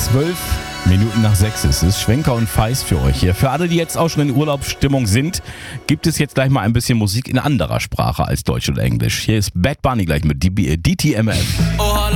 6 ist es. Schwenker und Feist für euch hier. Für alle, die jetzt auch schon in Urlaubsstimmung sind, gibt es jetzt gleich mal ein bisschen Musik in anderer Sprache als Deutsch oder Englisch. Hier ist Bad Bunny gleich mit DTMF. Ojalá